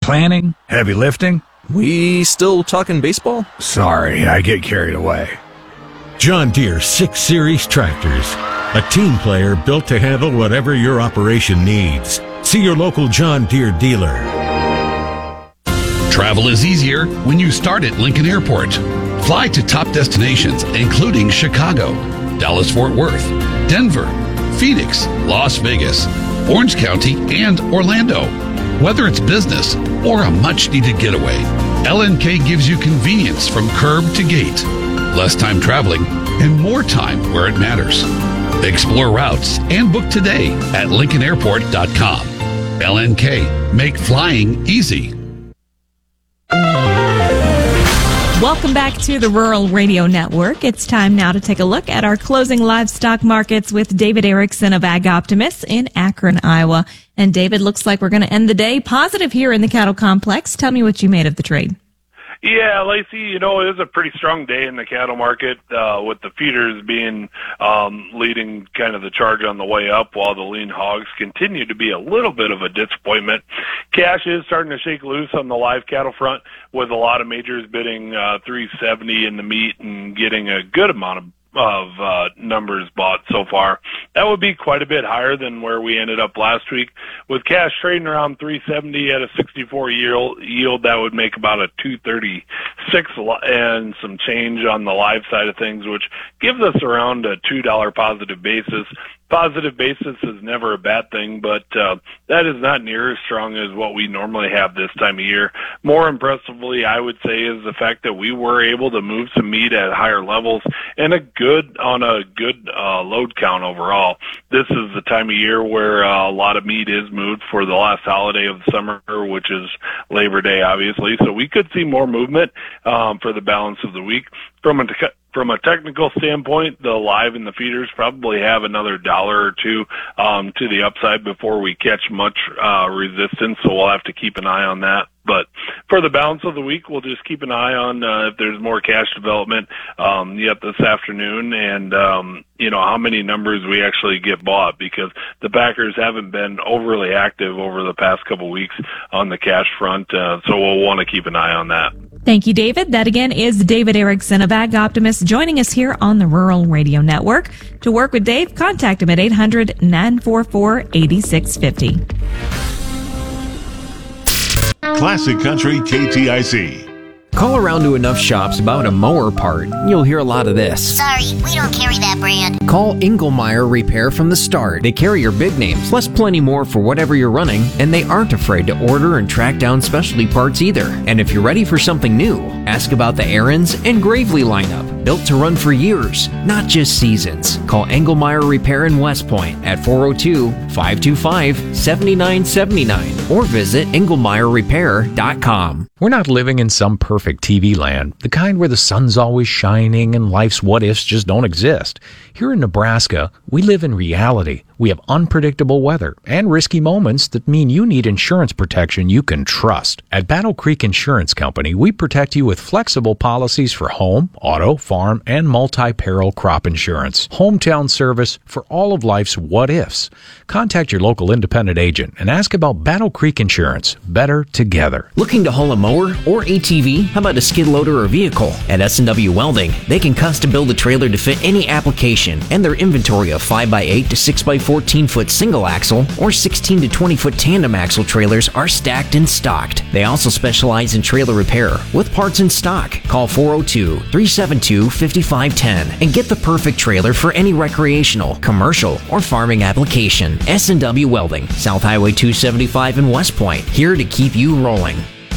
planning? Heavy lifting? We still talking baseball? Sorry, I get carried away. John Deere 6 Series tractors. A team player built to handle whatever your operation needs. See your local John Deere dealer. Travel is easier when you start at Lincoln Airport. Fly to top destinations, including Chicago, Dallas-Fort Worth, Denver, Phoenix, Las Vegas, Orange County, and Orlando. Whether it's business or a much-needed getaway, LNK gives you convenience from curb to gate, less time traveling, and more time where it matters. Explore routes and book today at LincolnAirport.com. LNK, make flying easy. Welcome back to the Rural Radio Network. It's time now to take a look at our closing livestock markets with David Erickson of Ag Optimist in Akron, Iowa. And David, looks like we're going to end the day positive here in the cattle complex. Tell me what you made of the trade. Yeah, Lacey, it was a pretty strong day in the cattle market, with the feeders being leading kind of the charge on the way up, while the lean hogs continue to be a little bit of a disappointment. Cash is starting to shake loose on the live cattle front, with a lot of majors bidding $370 in the meat and getting a good amount of numbers bought so far. That would be quite a bit higher than where we ended up last week. With cash trading around $370 at a 64 yield, that would make about a $236 and some change on the live side of things, which gives us around a $2 positive basis. Positive basis is never a bad thing, but that is not near as strong as what we normally have this time of year. More impressively, I would say, is the fact that we were able to move some meat at higher levels and a good load count overall. This is the time of year where a lot of meat is moved for the last holiday of the summer, which is Labor Day, obviously. So we could see more movement for the balance of the week. From a technical standpoint, the live and the feeders probably have another $1 or $2 to the upside before we catch much resistance, so we'll have to keep an eye on that. But for the balance of the week, we'll just keep an eye on if there's more cash development yet this afternoon, and how many numbers we actually get bought, because the backers haven't been overly active over the past couple of weeks on the cash front, so we'll want to keep an eye on that. Thank you, David. That again is David Erickson of Ag Optimist joining us here on the Rural Radio Network. To work with Dave, contact him at 800-944-8650. Classic Country KTIC. Call around to enough shops about a mower part, you'll hear a lot of this. Sorry, we don't carry that brand. Call Engelmeyer Repair from the start. They carry your big names, plus plenty more for whatever you're running, and they aren't afraid to order and track down specialty parts either. And if you're ready for something new, ask about the Aaron's and Gravely lineup, built to run for years, not just seasons. Call Engelmeyer Repair in West Point at 402-525-7979 or visit EngelmeyerRepair.com. We're not living in some perfect TV land, the kind where the sun's always shining and life's what-ifs just don't exist. Here in Nebraska, we live in reality. We have unpredictable weather and risky moments that mean you need insurance protection you can trust. At Battle Creek Insurance Company, we protect you with flexible policies for home, auto, farm, and multi-peril crop insurance. Hometown service for all of life's what-ifs. Contact your local independent agent and ask about Battle Creek Insurance. Better together. Looking to haul a mower or ATV? How about a skid loader or vehicle? At S&W Welding, they can custom build a trailer to fit any application, and their inventory of 5x8 to 6x14-foot single axle or 16 to 20-foot tandem axle trailers are stacked and stocked. They also specialize in trailer repair with parts in stock. Call 402-372-5510 and get the perfect trailer for any recreational, commercial, or farming application. S&W Welding, South Highway 275 in West Point, here to keep you rolling.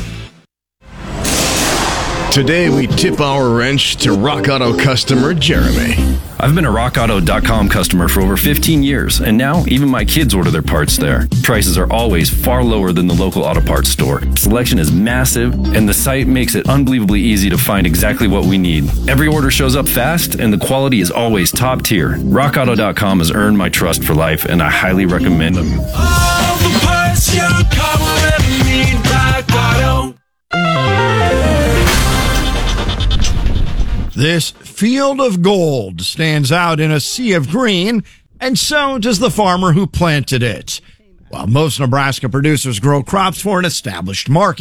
Today we tip our wrench to Rock Auto customer Jeremy. I've been a RockAuto.com customer for over 15 years, and now even my kids order their parts there. Prices are always far lower than the local auto parts store. Selection is massive, and the site makes it unbelievably easy to find exactly what we need. Every order shows up fast, and the quality is always top tier. RockAuto.com has earned my trust for life, and I highly recommend them. All the parts your car will ever need, Rock Auto. This field of gold stands out in a sea of green, and so does the farmer who planted it. While most Nebraska producers grow crops for an established market,